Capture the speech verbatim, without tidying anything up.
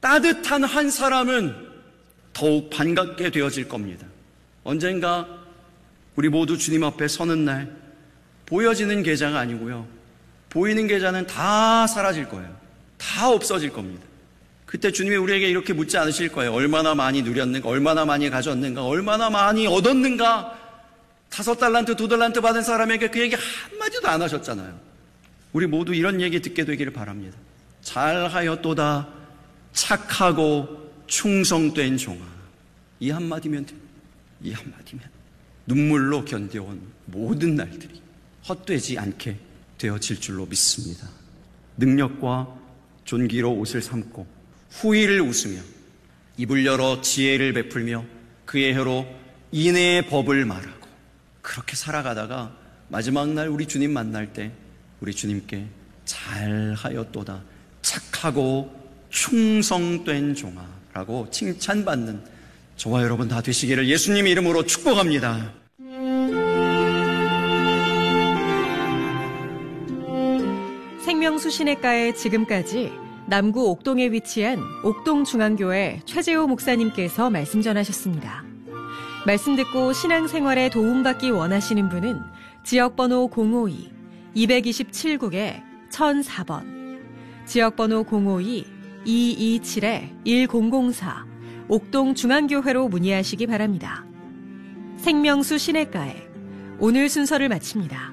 따뜻한 한 사람은 더욱 반갑게 되어질 겁니다. 언젠가 우리 모두 주님 앞에 서는 날 보여지는 계좌가 아니고요, 보이는 계좌는 다 사라질 거예요. 다 없어질 겁니다. 그때 주님이 우리에게 이렇게 묻지 않으실 거예요. 얼마나 많이 누렸는가, 얼마나 많이 가졌는가, 얼마나 많이 얻었는가. 다섯 달란트, 두 달란트 받은 사람에게 그 얘기 한마디도 안 하셨잖아요. 우리 모두 이런 얘기 듣게 되기를 바랍니다. 잘하였도다 착하고 충성된 종아. 이 한마디면 됩니다. 이 한마디면 눈물로 견뎌온 모든 날들이 헛되지 않게 되어질 줄로 믿습니다. 능력과 존귀로 옷을 삼고 후의를 웃으며 입을 열어 지혜를 베풀며 그의 혀로 인애의 법을 말하고 그렇게 살아가다가 마지막 날 우리 주님 만날 때 우리 주님께 잘하였도다 착하고 충성된 종아라고 칭찬받는 저와 여러분 다 되시기를 예수님의 이름으로 축복합니다. 생명수신의과에 지금까지 남구 옥동에 위치한 옥동중앙교회 최재호 목사님께서 말씀 전하셨습니다. 말씀 듣고 신앙생활에 도움받기 원하시는 분은 지역번호 공오이 이이칠 국에 천사 번, 지역번호 공오이 이이칠 일공공사 옥동중앙교회로 문의하시기 바랍니다. 생명수신의과에 오늘 순서를 마칩니다.